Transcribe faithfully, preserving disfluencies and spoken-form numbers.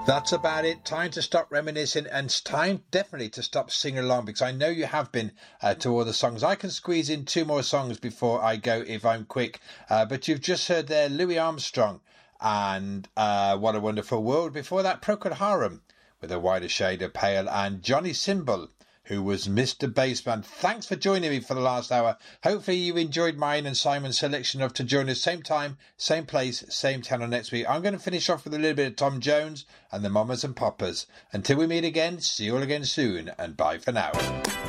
That's about it. Time to stop reminiscing, and it's time definitely to stop singing along, because I know you have been uh, to all the songs. I can squeeze in two more songs before I go if I'm quick. Uh, but you've just heard there Louis Armstrong and uh, What a Wonderful World. Before that, Procol Harum with A Wider Shade of Pale, and Johnny Symbol, who was Mister Bassman. Thanks for joining me for the last hour. Hopefully you enjoyed mine and Simon's selection of To Join Us, same time, same place, same channel next week. I'm going to finish off with a little bit of Tom Jones and the Mamas and Papas. Until we meet again, see you all again soon, and bye for now.